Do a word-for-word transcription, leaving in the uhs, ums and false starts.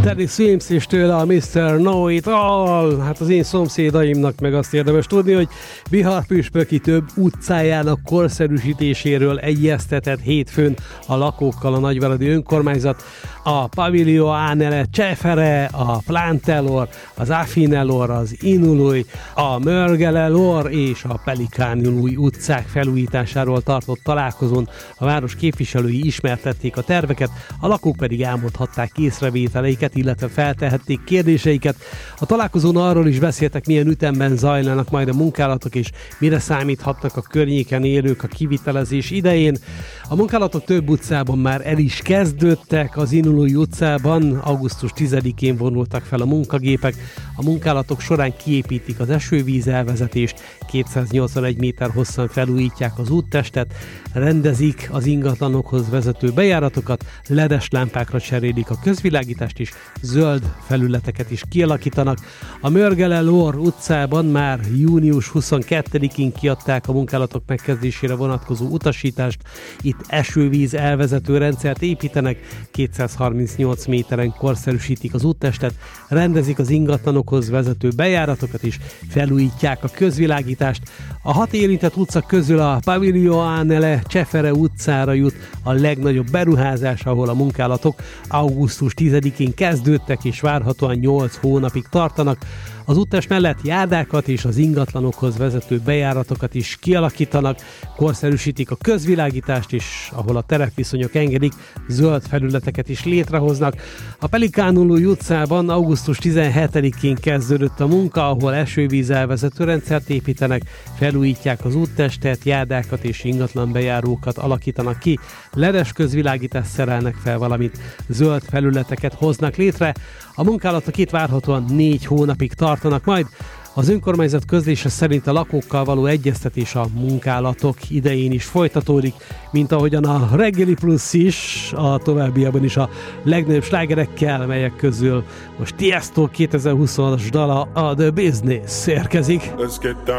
Teddy Swims és tőle a miszter Know It All. Hát az én szomszédaimnak meg azt érdemes tudni, hogy Bihar püspöki több utcájának korszerűsítéséről egyeztetett hétfőn a lakókkal a nagyváradi önkormányzat. A Pavilio Anele Csefere, a Plantelor, az Afinelor, az Inului, a Mörgelelor és a Pelikánului utcák felújításáról tartott találkozón a város képviselői ismertették a terveket, a lakók pedig elmondhatták észrevételeiket, illetve feltehették kérdéseiket. A találkozón arról is beszéltek, milyen ütemben zajlanak majd a munkálatok, és mire számíthatnak a környéken élők a kivitelezés idején. A munkálatok több utcában már el is kezdődtek. Az Inului utcában augusztus tizedikén vonultak fel a munkagépek. A munkálatok során kiépítik az esővíz elvezetést, kétszáznyolcvanegy méter hosszan felújítják az úttestet, rendezik az ingatlanokhoz vezető bejáratokat, ledes lámpákra cserélik a közvilágítást, és zöld felületeket is kialakítanak. A Mörgelelor utcában már június huszonkettedikén kiadták a munkálatok megkezdésére vonatkozó utasítást. Itt esővíz elvezető rendszert építenek, kétszázharmincnyolc méteren korszerűsítik az úttestet, rendezik az ingatlanokhoz vezető bejáratokat, és felújítják a közvilágítást. A hat érintett utca közül a Pavilio Anele Csefere utcára jut a legnagyobb beruházás, ahol a munkálatok augusztus tizedikén kezdődtek, és várhatóan nyolc hónapig tartanak. Az úttest mellett járdákat és az ingatlanokhoz vezető bejáratokat is kialakítanak, korszerűsítik a közvilágítást, és ahol a terepviszonyok engedik, zöld felületeket is létrehoznak. A Pelikánului utcában augusztus tizenhetedikén kezdődött a munka, ahol esővíz elvezető rendszert építenek, felújítják az úttestet, járdákat és ingatlan bejárókat alakítanak ki, ledes közvilágítást szerelnek fel, valamint zöld felületeket hoznak létre. A munkálatok itt várhatóan négy hónapig tartanak majd. Az önkormányzat közlése szerint a lakókkal való egyeztetés a munkálatok idején is folytatódik, mint ahogyan a Reggeli Plusz is, a továbbiakban is a legnagyobb slágerekkel, melyek közül most Tiesto kétezer-huszonhatos dala, a The Business érkezik.